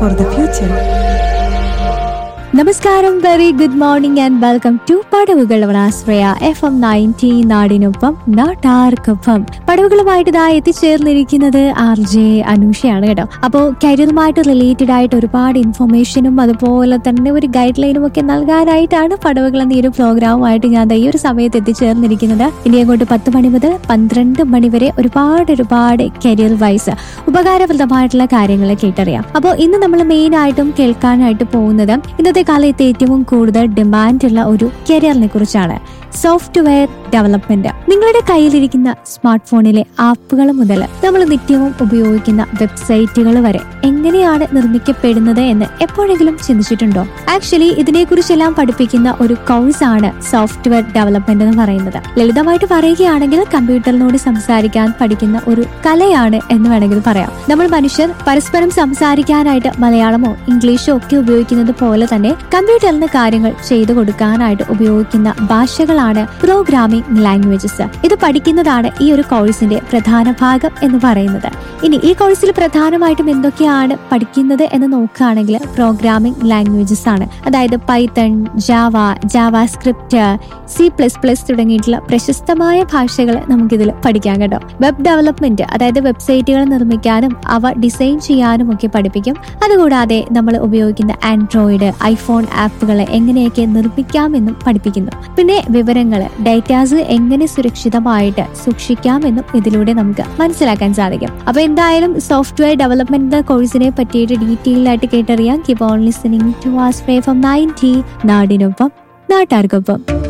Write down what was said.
for the future. നമസ്കാരം, very good morning and welcome to പടവുകൾ ആശ്രയ FM 90 നാടിനൊപ്പം നാട്ടാർക്കൊപ്പം. പടവുകളുമായിട്ട് ഇതാ എത്തിച്ചേർന്നിരിക്കുന്നത് RJ അനൂഷയാണ് കേട്ടോ. അപ്പോൾ കരിയറുമായിട്ട് റിലേറ്റഡ് ആയിട്ട് ഒരുപാട് ഇൻഫർമേഷനും അതുപോലെ തന്നെ ഒരു ഗൈഡ് ലൈനും ഒക്കെ നൽകാനായിട്ടാണ് പടവുകൾ എന്ന ഈ ഒരു പ്രോഗ്രാമുമായിട്ട് ഞാൻ ഈ ഒരു സമയത്ത് എത്തിച്ചേർന്നിരിക്കുന്നത്. ഇനി അങ്ങോട്ട് 10 മണി മുതൽ 12 മണി വരെ ഒരുപാട് കരിയർ വൈസ് ഉപകാരപ്രദമായിട്ടുള്ള കാര്യങ്ങൾ കേട്ടറിയാം. അപ്പോൾ ഇന്ന് നമ്മൾ മെയിൻ ആയിട്ടും കേൾക്കാനായിട്ട് പോകുന്നത് ഇന്നത്തെ കാലത്ത് ഏറ്റവും കൂടുതൽ ഡിമാൻഡുള്ള ഒരു കരിയറിനെ കുറിച്ചാണ്. Software development. നിങ്ങളുടെ കയ്യിലിരിക്കുന്ന സ്മാർട്ട് ഫോണിലെ ആപ്പുകൾ മുതൽ നമ്മൾ നിത്യവും ഉപയോഗിക്കുന്ന വെബ്സൈറ്റുകൾ വരെ എങ്ങനെയാണ് നിർമ്മിക്കപ്പെടുന്നത് എന്ന് എപ്പോഴെങ്കിലും ചിന്തിച്ചിട്ടുണ്ടോ? ആക്ച്വലി ഇതിനെക്കുറിച്ചെല്ലാം പഠിപ്പിക്കുന്ന ഒരു കോഴ്സാണ് സോഫ്റ്റ്വെയർ ഡെവലപ്മെന്റ് എന്ന് പറയുന്നത്. ലളിതമായിട്ട് പറയുകയാണെങ്കിൽ കമ്പ്യൂട്ടറിനോട് സംസാരിക്കാൻ പഠിക്കുന്ന ഒരു കലയാണ് എന്ന് വേണമെങ്കിൽ പറയാം. നമ്മൾ മനുഷ്യർ പരസ്പരം സംസാരിക്കാനായിട്ട് മലയാളമോ ഇംഗ്ലീഷോ ഒക്കെ ഉപയോഗിക്കുന്നത് പോലെ തന്നെ കമ്പ്യൂട്ടറിന് കാര്യങ്ങൾ ചെയ്തു കൊടുക്കാനായിട്ട് ഉപയോഗിക്കുന്ന ഭാഷകളാണ് പ്രോഗ്രാമിംഗ് ലാംഗ്വേജസ്. ഇത് പഠിക്കുന്നതാണ് ഈ ഒരു കോഴ്സിന്റെ പ്രധാന ഭാഗം എന്ന് പറയുന്നത്. ഇനി ഈ കോഴ്സിൽ പ്രധാനമായിട്ടും എന്തൊക്കെയാണ് പഠിക്കുന്നത് എന്ന് നോക്കുകയാണെങ്കിൽ പ്രോഗ്രാമിംഗ് ലാംഗ്വേജസ് ആണ്. അതായത് പൈത്തൺ, ജാവാസ്ക്രിപ്റ്റ്, C++ തുടങ്ങിയിട്ടുള്ള പ്രശസ്തമായ ഭാഷകൾ നമുക്കിതിൽ പഠിക്കാൻ കേട്ടോ. വെബ് ഡെവലപ്മെന്റ്, അതായത് വെബ്സൈറ്റുകൾ നിർമ്മിക്കാനും അവ ഡിസൈൻ ചെയ്യാനും ഒക്കെ പഠിപ്പിക്കും. അതുകൂടാതെ നമ്മൾ ഉപയോഗിക്കുന്ന ആൻഡ്രോയിഡ്, ഐഫോൺ ആപ്പുകൾ എങ്ങനെയൊക്കെ നിർമ്മിക്കാമെന്നും പഠിപ്പിക്കുന്നു. പിന്നെ വിവരങ്ങൾ, ഡേറ്റാസ് എങ്ങനെ സുരക്ഷിതമായിട്ട് സൂക്ഷിക്കാമെന്നും ഇതിലൂടെ നമുക്ക് മനസ്സിലാക്കാൻ സാധിക്കും. അപ്പൊ എന്തായാലും സോഫ്റ്റ്വെയർ ഡെവലപ്മെന്റ് കോഴ്സിനെ പറ്റിയിട്ട് ഡീറ്റെയിൽ ആയിട്ട് കേട്ടറിയാം. Keep on listening to Ashraya FM 90 നാടിനൊപ്പം നാട്ടാർക്കൊപ്പം.